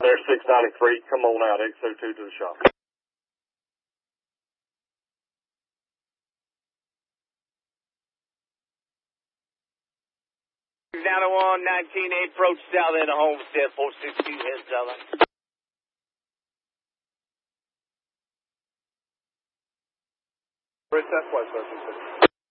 There's 693. Come on out, X02 to the shop. 901, 19 approach south end of Homestead, 462 heads south. Bridge Southwest, sir.